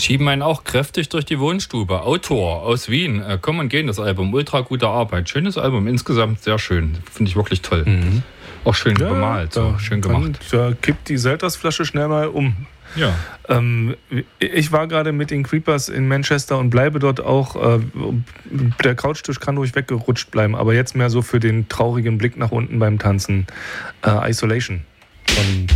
Schieben einen auch kräftig durch die Wohnstube. Autor aus Wien. Kommen und gehen, das Album. Ultra gute Arbeit. Schönes Album. Insgesamt sehr schön. Finde ich wirklich toll. Auch schön bemalt. So. Schön gemacht. Da kippt die Seltersflasche schnell mal um. Ja. Ich war gerade mit den Creepers in Manchester und bleibe dort auch. Der Couchtisch kann ruhig weggerutscht bleiben, aber jetzt mehr so für den traurigen Blick nach unten beim Tanzen. Isolation von